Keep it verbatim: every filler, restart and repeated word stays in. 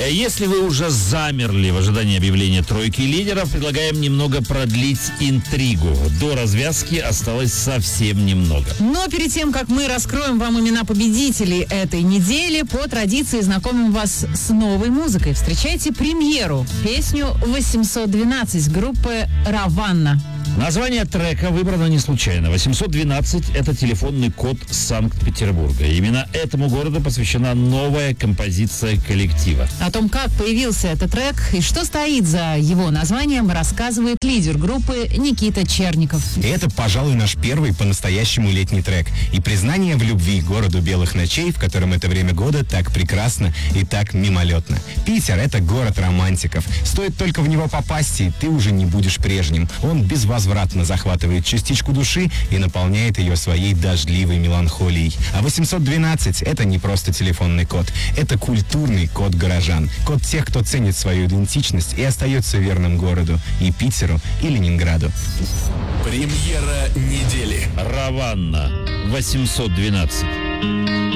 Если вы уже замерли в ожидании объявления тройки лидеров, предлагаем немного продлить интригу. До развязки осталось совсем немного. Но перед тем, как мы раскроем вам имена победителей этой недели, по традиции знакомим вас с новой музыкой. Встречайте премьеру, песню восемьсот двенадцать группы «Раванна». Название трека выбрано не случайно. восемьсот двенадцать – это телефонный код Санкт-Петербурга. Именно этому городу посвящена новая композиция коллектива. О том, как появился этот трек и что стоит за его названием, рассказывает лидер группы Никита Черников. И это, пожалуй, наш первый по-настоящему летний трек. И признание в любви к городу белых ночей, в котором это время года так прекрасно и так мимолетно. Питер – это город романтиков. Стоит только в него попасть, и ты уже не будешь прежним. Он безвозвратно захватывает частичку души и наполняет ее своей дождливой меланхолией. А восемьсот двенадцать – это не просто телефонный код. Это культурный код горожан. Код тех, кто ценит свою идентичность и остается верным городу. И Питеру, и Ленинграду. Премьера недели. «Раванна» восемьсот двенадцать.